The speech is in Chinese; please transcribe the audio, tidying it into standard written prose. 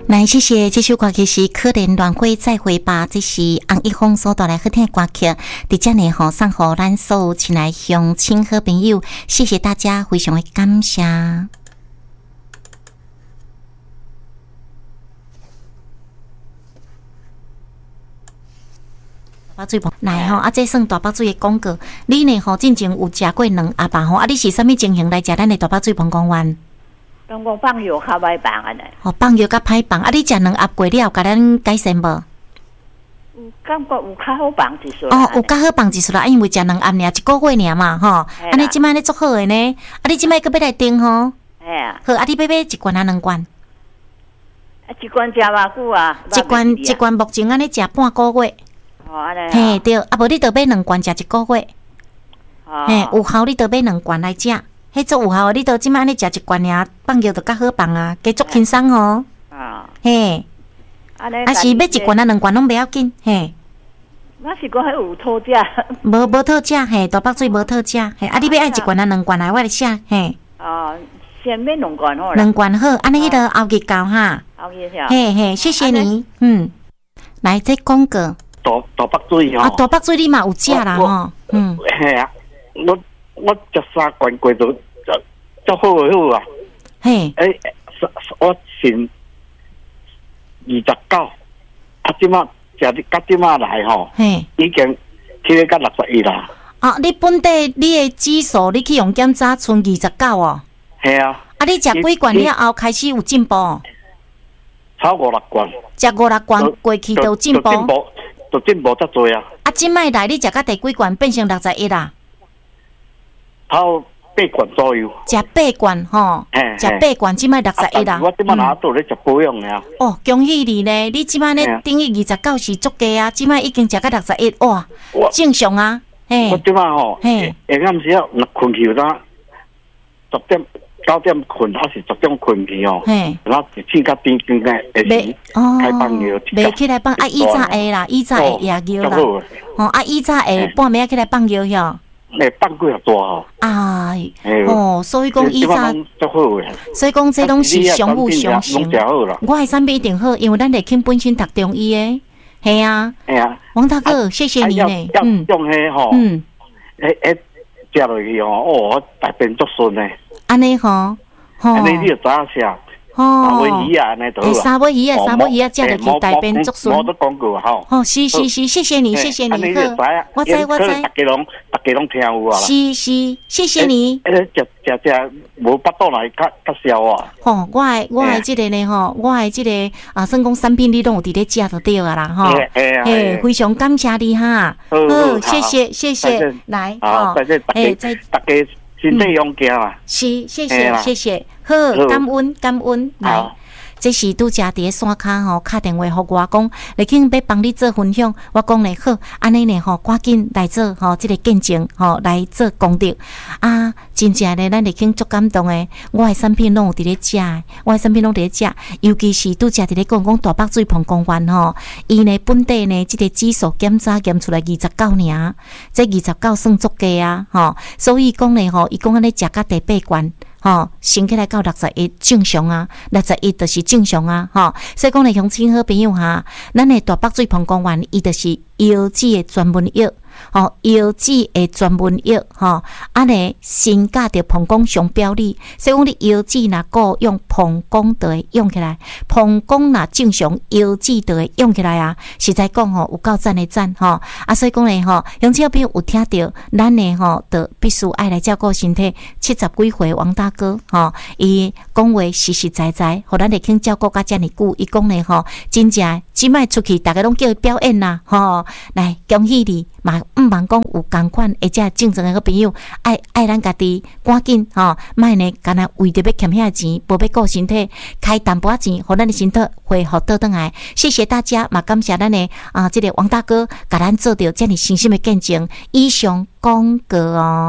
来，谢谢这首歌曲是《可怜乱花再会吧》，这是洪一峰所带来好听的歌曲。伫这呢，送给咱所有亲爱乡亲好朋友，谢谢大家，非常的感谢。大水盆来吼，这算大北水的广告。你呢进前有食过两鸭吧吼？你是啥物情形来食咱的大北水盆公园？ 讲我放药较歹放安尼。 放药较歹放，你食两鸭过了，甲咱改善无？ 感觉有较好放一撮。 有较好放一撮啦，因为食两鸭尔，一个月尔嘛吼。安尼即摆咧足好诶呢。你即摆搁要来订吼？ 哎呀。 好，你买一罐两罐？ 一罐食偌久啊？ 一罐目前安尼食半个月。 哦，安尼。 嘿，对，无你着买两罐食一个月。嘿，有效你着买两罐来食，迄足有效。你着即摆安尼食一罐尔，放药着较好放啊，加足轻松吼。嘿，啊是买一罐两罐拢袂要紧，嘿。 我是讲迄有讨食。 无讨食，嘿，大北水无讨食，嘿。你要爱一罐两罐来，我来写，嘿。 先买两罐好啦。 两罐好，安尼迄个后日交哈。 后日晓。 嘿嘿，谢谢你，来这广告。 大北水吼， 大北水你嘛有食啦吼， 嘿啊，我食3罐过都好啊， 嘿， 我先29，即马食到即马来吼， 嘿， 已经起到61啦。 你本地你的指数你去用检查剩29哦， 嘿啊， 你食几罐了后开始有进步？ 超5-6罐， 食5-6罐过去就有进步。 就进步遮多啊！ 即摆来你食到第几罐变成61啦？ 头8罐左右。 食8罐吼，食8罐即摆61啦。 我即摆拿到咧食保养呀。 恭喜你呢！你即摆咧等于29是足加啊！即摆已经食到61，哇，正常啊！ 我即摆吼，下暗时啊，若困去啦，10点。9点困，还是10点困去哦。然后一起甲点点个，会开放药。 袂起来放以早下啦，以早下夜药啦。以早下半暝起来放药哟。 放几大哦。 所以讲以早。所以讲这拢是相辅相成。我的产品一定好，因为咱立庆本身读中医的。系啊。王大哥，谢谢你呢。 用迄吼。食落去哦，大便足顺呢。 安尼吼， 安尼你就知影食。三尾鱼啊，安尼都好。 三尾鱼啊，食落去大便足顺。 我都讲过吼。 是，谢谢你，谢谢你。我知。 大家拢听有啊。 是，谢谢你。 食无巴肚来较消啊。 我的这个呢吼，我的这个算讲产品你拢有伫咧食就对啊啦吼。非常感谢你哈。好，谢谢，来好，大家。身体勇健啊！ 是，谢谢，好，感恩，来，这是拄则伫咧山骹吼，打电话互我讲，立庆要帮你做分享，我讲咧好，安尼呢吼，赶紧来做吼，这个见证吼，来做功德啊！真正咧，咱立庆足感动诶，我的产品拢有伫咧食，尤其是拄则伫咧讲大北水盆公园吼，伊呢本地呢，这个指数检查验出来29尔，这29算足价啊，吼，所以讲咧吼，伊讲安尼食到第8罐。升起来到61正常啊，61就是正常啊，所以讲咧，乡亲好朋友哈，咱的大北水盆公园伊就是腰子的专门药，腰子的专门药，呢新加着膀胱上标里，所以讲你腰子若够用膀胱就会用起来，膀胱若正常腰子就会用起来啊，实在讲有够赞的赞所以讲咧乡亲好朋友有听到，咱呢就必须爱来照顾身体，70几岁王大哥伊讲话实实在在，互咱立庆照顾甲遮尔久。伊讲咧真正即摆出去，大家拢叫伊表演啦来恭喜你，嘛毋茫讲有共款，而且正常诶好朋友爱咱家己赶紧莫呢，干那为着要欠遐钱，无要顾身体，开淡薄仔钱，互咱诶身体恢复倒转来。谢谢大家，嘛感谢咱诶这个王大哥，甲咱做着遮尔诚心诶见证，以上广告哦。